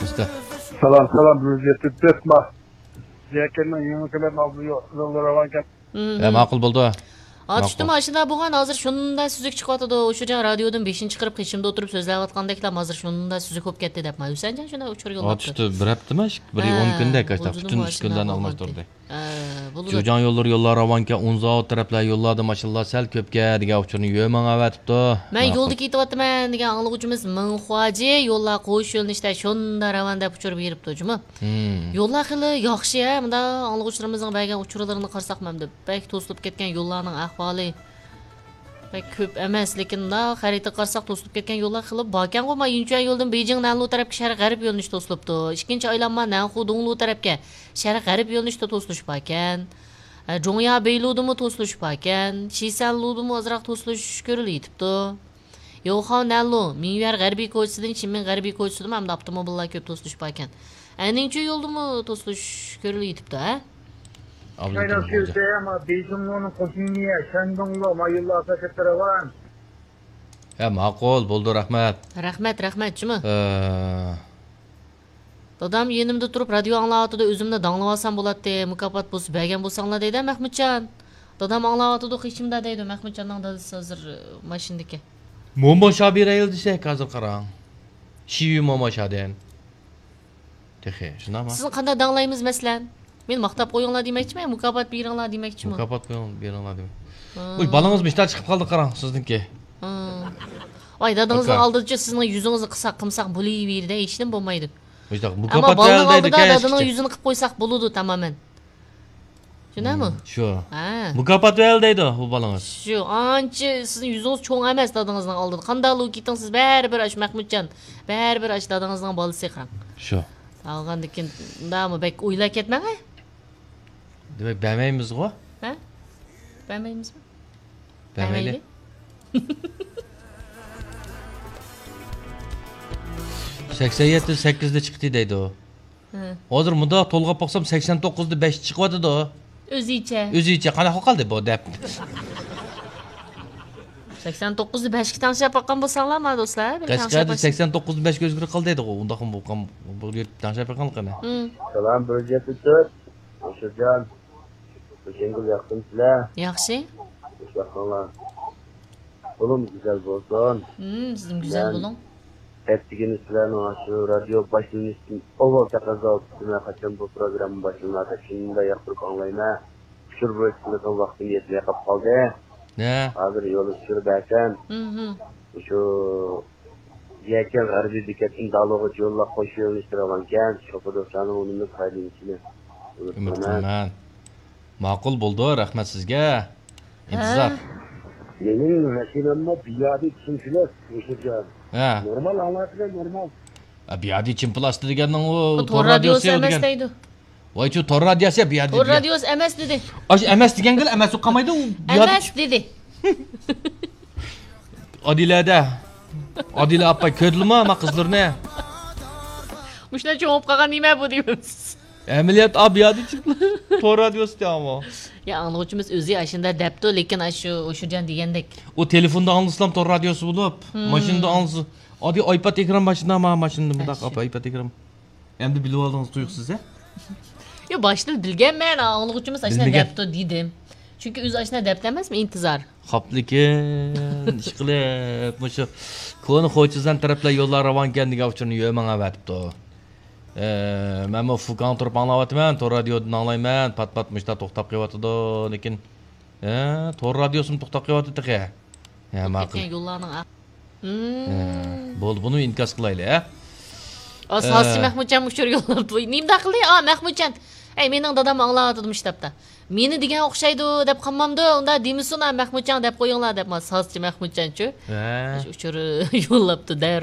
usta. Salam Rüziyeti Tesma. Zeken'in yönetmen aldığı yollara varken. Ma'qul bo'ldi. Tushdim mashina bo'lgan, hozir shunda suzuk chiqyotdi. O'sha joy radiodan 5-chi qilib qishimda o'tirib so'zlayotgandeklar, hozir shunda suzuk bo'lib ketdi deb. Husanjon shunda o'chirib yo'llabdi. Tushdi, bir hafta-mi? 1-10 kunda qachta butun ishkunlarni almashtirdi. Jo'jan yo'llar ravonga 10 soat taraflar yo'lladi, mashallah sal ko'pga degan uchurni yo'manga avatibdi. Men yo'lda ketyapman degan anglag'uvchimiz Minxoji yo'llar qo'yish yo'linishda shunda ravon deb uchirib beribdi, juma. Yo'llar xili yaxshi-ya, bunda anglag'uvchilarimizning bergan uchurlarini qarasak ham deb. Bek to'silib ketgan yo'llarning ahvoli pek ko'p emas, lekin da xarita qarasak to'silib ketgan yo'llar qilib borgan-ku, men Yunchuan yo'ldan Beijing Nanlu tarafga sharq g'arb yo'linish to'silibdi. Ikkinchi aylanma Nanxu Donglu tarafga sharq g'arb yo'linishda to'silish bor ekan. Zhongya Beyludimi to'silish bor ekan. Shisanludimi ozroq to'silish ko'rilyapti. Yo'xan Nanlu Mingyar g'arbiy ko'chasidan Chimin g'arbiy ko'chasidan ham avtomobillar ko'p to'silish bor ekan. Aninchi yo'ldimi to'silish ko'rilyapti, ha? Kaynatıyorsa ama Beijing'in koşinliğe, Shandong'la mayılla hareketleri var. Ma'qul bo'ldi, rahmat. Rahmat, juma. Dadam yenimda turib radio anglayotdi, o'zimni danglayib olsam bo'ladi, mukofot bo'lsa bergan bo'lsanglar deydi Mahmudjon. Dadam anglayotdi, hechimda deydi Mahmudjonning dadasi hozir mashinadagi. Momo Shabirayil desak hozir qarang. Shiyu Momo Shaden. Texe, shunami? Sizni qanday danglaymiz masalan? Men maqtab qo'yinglar demoqchiman, mukofot beringlar demoqchiman. Mukofot beringlar demak. Voy, balangiz ishdan chiqib qoldi, qarang, sizniki. Voy, dadangizning oldicha sizning yuzingizni qimsaq bo'laverdi, hech nima bo'lmaydi. Mukofot berildi, dadangizning yuzini qilib qo'ysak bo'ladi tamoman. Tushunami? Shu. Mukofot berildi bu balangiz. Shu, ancha sizning yuzingiz cho'ng emas dadangizning oldida. Qanday keting siz baribir ash Mahmudjon, baribir ash dadangizning bolasi qarang. Shu. Algandikin, undami bek o'ylab ketmang. Demek beğenmeyimiz-ku? Ha? Beğenmeyimiz mi? Beğenmeyli. %87-8'de çıktı deydi o. Hozir bunda to'lg'ab boqsam 89'da 5 chiqyapti-da. O'zicha qanaqa qoldi bu deb. 89'da 5 ga tanishib boqqan bo'lsanglarmi do'stlar? Qashqarda 89'da 5 ga o'zgarib qoldi deydi-ku. Unda ham bu yerda tanishib boqqan qana. Salam Rüziyeti Tesma. Hoşçakalın. Teşekkür yaptım size. Yaxshi. Hoşçakalın. Oğlum güzel olsun. Sizin güzel bulun. Hepsiniz sizlerin şu radyo başlığının için oval takaza üstüne kaçan bu programın başlığında şimdi de yaptık anlayma. Şur bölgesinde vaktin yetmeye kapı kaldı. Ne? Hazır yolu sürü berken. Şu Yeken harbi diketin dağlığı yolla koşuyor istiyorlarken şoför dostlarının onunla kaydın içine. Ümitman. Ma'qul bo'ldi, rahmat sizga. İntizar. Benim meşinamda biyadi çimpiler koşacağım. Ha. Normal anlatıda normal. Biyadi çimpilasti deganning o Tor radiosi emas deydi. Voy, şu tor radiosi biyadi. Tor radiosi emas dedi. Emas degan gal emas qolmaydi u. Emas dedi. Adila appa ko'rdingmi ama qizlarni? Mushlar cho'ngib qolgan nima bu deymiz. Ameliyat abiyadi chiqdi. Tor radiosi deyapmi? Ya anglag'uvchimiz o'zi ashunda debdi, lekin o'shajon degandek. O telefonda anglısam tor radiosi bo'lib, mashinada anglisi. Odi iPad ekran mashinada bunday iPad ekran. Endi bilib oldingiz tuyuqsiz a? Yo, boshida bilganman, anglag'uvchimiz ashunda debdi dedim. Chunki o'zi ashunda debdi emasmi, intizor. Xo'plikin, ishqilib, shu koni xo'jizdan taraflar yo'llar ravon ekandiga uchun yo'manga avatibdi. Men bu Fukan turib anglayapman, tor radiodan anglayman, pat-pat mushta to'xtab qo'yapti-da, lekin tor radiosim to'xtab qo'yapti-da. Ma'qul. Yo'llarning bo'ldi, buni inkos qilaylik, a? Asosiy Mahmudjon mushur yo'llar to'y. Nimda qilay? Mahmudjon. Mening dadam anglayotdim ishtabda. Meni degan o'xshaydi deb qolmamdi. Unda demisin Mahmudjon deb qo'yinglar deb. Asosiy Mahmudjonchu. Uchur yo'llabdi.